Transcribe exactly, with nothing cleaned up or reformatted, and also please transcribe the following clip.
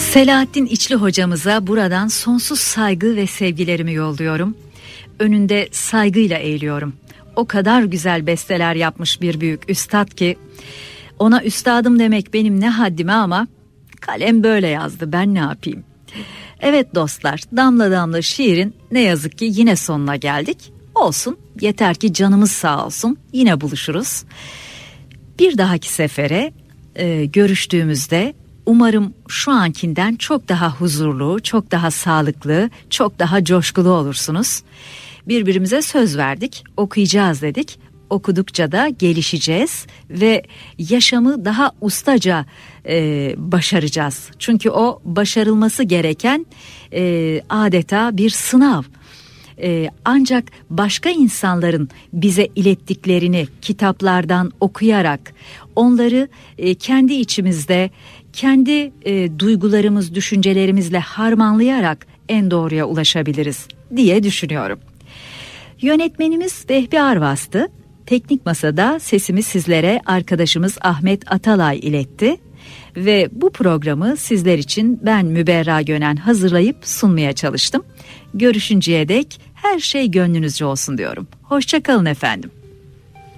Selahattin İçli hocamıza buradan sonsuz saygı ve sevgilerimi yolluyorum. Önünde saygıyla eğiliyorum. O kadar güzel besteler yapmış bir büyük üstad ki ona üstadım demek benim ne haddime ama kalem böyle yazdı, ben ne yapayım? Evet dostlar, damla damla şiirin ne yazık ki yine sonuna geldik. Olsun, yeter ki canımız sağ olsun, yine buluşuruz. Bir dahaki sefere e, görüştüğümüzde umarım şu ankinden çok daha huzurlu, çok daha sağlıklı, çok daha coşkulu olursunuz. Birbirimize söz verdik, okuyacağız dedik. Okudukça da gelişeceğiz ve yaşamı daha ustaca e, başaracağız. Çünkü o başarılması gereken e, adeta bir sınav. E, ancak başka insanların bize ilettiklerini kitaplardan okuyarak, onları e, kendi içimizde, kendi e, duygularımız, düşüncelerimizle harmanlayarak en doğruya ulaşabiliriz diye düşünüyorum. Yönetmenimiz Vehbi Arvas'tı. Teknik masada sesimi sizlere arkadaşımız Ahmet Atalay iletti. Ve bu programı sizler için ben Müberra Gönen hazırlayıp sunmaya çalıştım. Görüşünceye dek her şey gönlünüzce olsun diyorum. Hoşça kalın efendim.